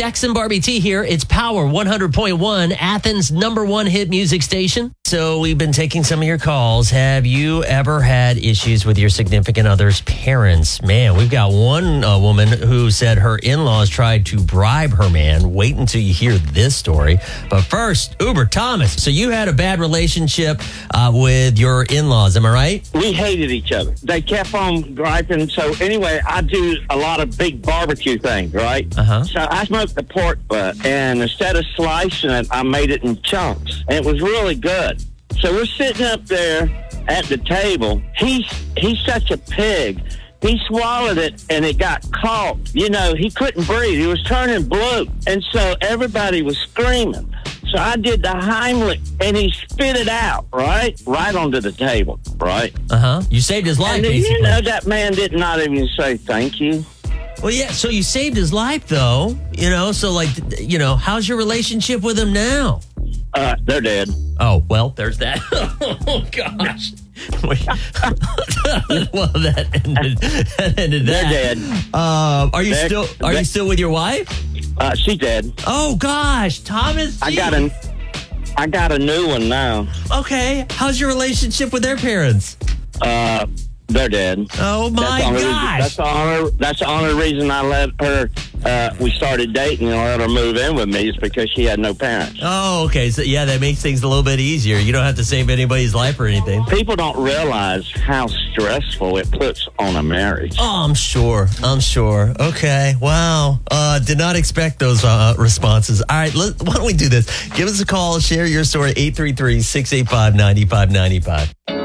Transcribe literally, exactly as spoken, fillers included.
Dex and Barbie T here. It's Power one hundred point one, Athens' number one hit music station. So we've been taking some of your calls. Have you ever had issues with your significant other's parents? Man, we've got one uh, woman who said her in-laws tried to bribe her man. Wait until you hear this story. But first, Uber Thomas. So you had a bad relationship uh, with your in-laws, am I right? We hated each other. They kept on griping. So anyway, I do a lot of big barbecue things, right? Uh-huh. So I smoked the pork butt, and instead of slicing it, I made it in chunks. And it was really good. So we're sitting up there at the table. He's, he's such a pig. He swallowed it, and it got caught. You know, he couldn't breathe. He was turning blue. And so everybody was screaming. So I did the Heimlich, and he spit it out, right? Right onto the table, right? Uh-huh. You saved his life, and basically. You know, that man did not even say thank you. Well, yeah, so you saved his life, though. You know, so, like, you know, how's your relationship with him now? Uh, they're dead. Oh, well, there's that. Oh, gosh. Well, that ended, that ended They're that. dead. Um, are you They're- still Are you they- still with your wife? Uh, she's dead. Oh, gosh, Thomas. I gee. got a, I got a new one now. Okay, how's your relationship with their parents? Uh, they're dead. Oh, my that's the only gosh. Reason, that's, the only, that's the only reason I let her, uh, we started dating and let her move in with me is because she had no parents. Oh, okay. So, yeah, that makes things a little bit easier. You don't have to save anybody's life or anything. People don't realize how stressful it puts on a marriage. Oh, I'm sure. I'm sure. Okay. Wow. Uh, did not expect those uh, responses. All right. Let, why don't we do this? Give us a call. Share your story. eight three three, six eight five, nine five nine five.